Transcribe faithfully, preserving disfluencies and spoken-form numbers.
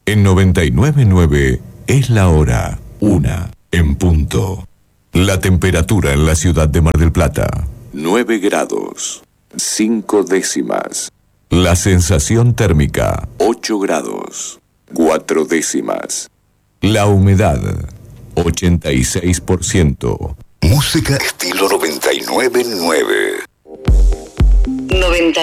En noventa y nueve punto nueve es la hora, una en punto. La temperatura en la ciudad de Mar del Plata, nueve grados, cinco décimas. La sensación térmica, ocho grados, cuatro décimas. La humedad, ochenta y seis por ciento. Música estilo noventa y nueve punto nueve. noventa